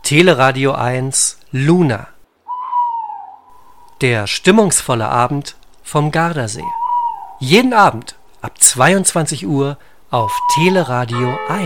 Teleradio 1 Luna. Der stimmungsvolle Abend vom Gardasee. Jeden Abend ab 22 Uhr auf Teleradio 1.